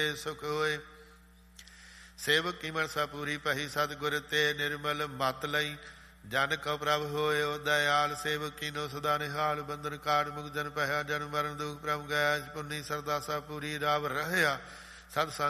ਸੁਖ ਹੋਏ। ਸੇਵਕ ਕੀ ਮਨਸਾ ਪੂਰੀ ਪਹੀ ਸਤਿਗੁਰ ਤੇ ਨਿਰਮਲ ਮਤ ਲਈ। ਜਨ ਕਉ ਪ੍ਰਭ ਹੋਇਓ ਦਇਆਲ ਸੇਵਕ ਕੀਨੋ ਸਦਾ ਨਿਹਾਲ। ਬੰਧਨ ਕਾਟ ਮੁਕਤ ਜਨ ਪਹਿਆ ਜਨਮ ਮਰਨ ਦੁਖ ਪ੍ਰਭ ਗਇਆ। ਪੁੰਨੀ ਸਰਦਾਸਾ ਪੂਰੀ ਰਾਵ ਰਹਿਆ ਸਤ ਸੰਗ